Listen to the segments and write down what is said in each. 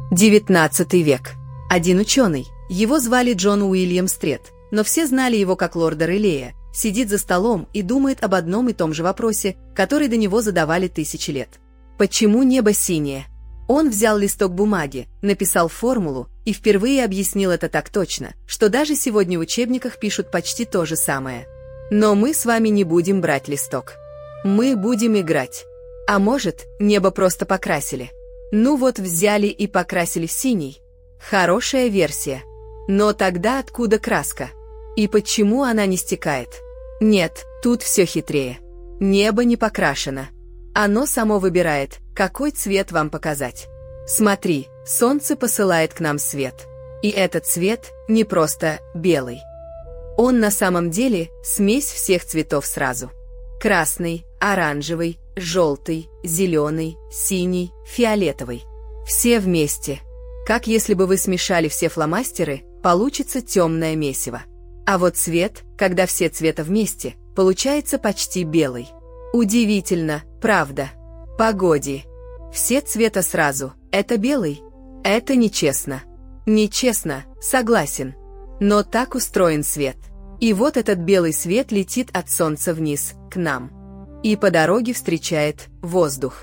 XIX век. Один ученый, его звали Джон Уильям Стрет, но все знали его как лорда Релея, сидит за столом и думает об одном и том же вопросе, который до него задавали тысячи лет. Почему небо синее? Он взял листок бумаги, написал формулу и впервые объяснил это так точно, что даже сегодня в учебниках пишут почти то же самое. Но мы с вами не будем брать листок. Мы будем играть. А может, небо просто покрасили? Ну вот взяли и покрасили в синий. Хорошая версия. Но тогда откуда краска? И почему она не стекает? Нет, тут все хитрее. Небо не покрашено. Оно само выбирает, какой цвет вам показать. Смотри, солнце посылает к нам свет. И этот цвет не просто белый. Он на самом деле смесь всех цветов сразу. Красный, оранжевый, желтый, зеленый, синий, фиолетовый. Все вместе. Как если бы вы смешали все фломастеры, получится темное месиво. А вот цвет, когда все цвета вместе, получается почти белый. Удивительно, правда? Погоди. Все цвета сразу – это белый? Это нечестно. Нечестно, согласен. Но так устроен свет. И вот этот белый свет летит от солнца вниз, к нам. И по дороге встречает воздух.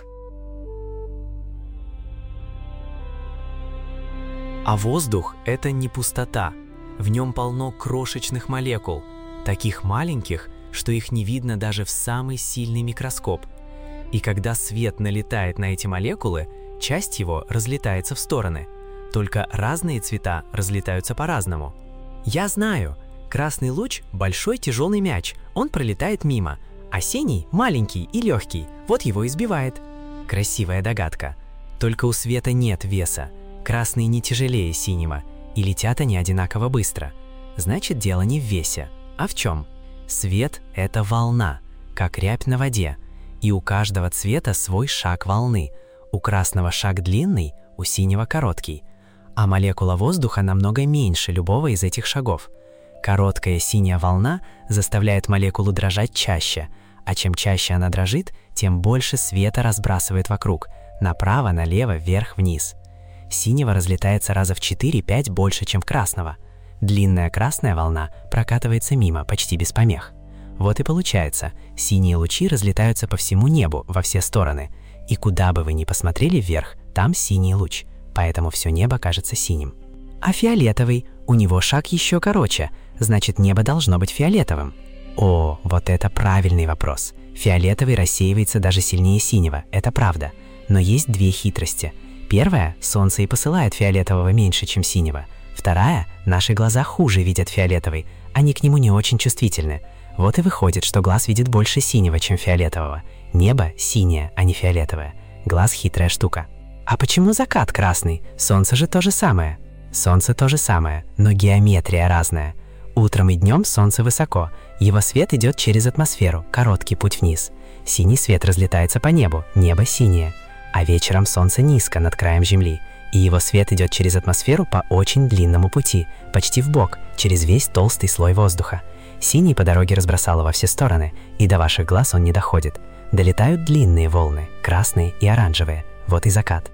А воздух – это не пустота. В нем полно крошечных молекул, таких маленьких, что их не видно даже в самый сильный микроскоп. И когда свет налетает на эти молекулы, часть его разлетается в стороны. Только разные цвета разлетаются по-разному. Я знаю, красный луч – большой тяжелый мяч, он пролетает мимо, а синий – маленький и легкий, вот его и сбивает. Красивая догадка. Только у света нет веса. Красный не тяжелее синего, и летят они одинаково быстро. Значит, дело не в весе. А в чем? Свет – это волна, как рябь на воде. И у каждого цвета свой шаг волны. У красного шаг длинный, у синего короткий. А молекула воздуха намного меньше любого из этих шагов. Короткая синяя волна заставляет молекулу дрожать чаще, а чем чаще она дрожит, тем больше света разбрасывает вокруг, направо, налево, вверх, вниз. Синего разлетается раза в 4-5 больше, чем красного. Длинная красная волна прокатывается мимо, почти без помех. Вот и получается, синие лучи разлетаются по всему небу во все стороны, и куда бы вы ни посмотрели вверх, там синий луч, поэтому все небо кажется синим. А фиолетовый, у него шаг еще короче, значит, небо должно быть фиолетовым. О, вот это правильный вопрос. Фиолетовый рассеивается даже сильнее синего, это правда. Но есть две хитрости. Первая – солнце и посылает фиолетового меньше, чем синего. Вторая – наши глаза хуже видят фиолетовый, они к нему не очень чувствительны. Вот и выходит, что глаз видит больше синего, чем фиолетового. Небо синее, а не фиолетовое. Глаз – хитрая штука. А почему закат красный? Солнце же то же самое. Солнце то же самое, но геометрия разная. Утром и днем солнце высоко, его свет идет через атмосферу, короткий путь вниз. Синий свет разлетается по небу, небо синее. А вечером солнце низко над краем Земли, и его свет идет через атмосферу по очень длинному пути, почти вбок, через весь толстый слой воздуха. Синий по дороге разбросало во все стороны, и до ваших глаз он не доходит. Долетают длинные волны, красные и оранжевые. Вот и закат.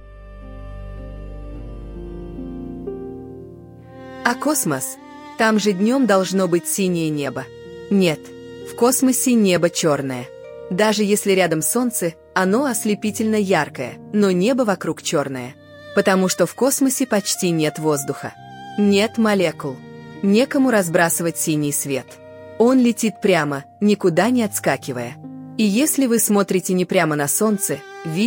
А космос? Там же днем должно быть синее небо. Нет, в космосе небо черное. Даже если рядом солнце, оно ослепительно яркое, но небо вокруг черное. Потому что в космосе почти нет воздуха. Нет молекул. Некому разбрасывать синий свет. Он летит прямо, никуда не отскакивая. И если вы смотрите не прямо на солнце,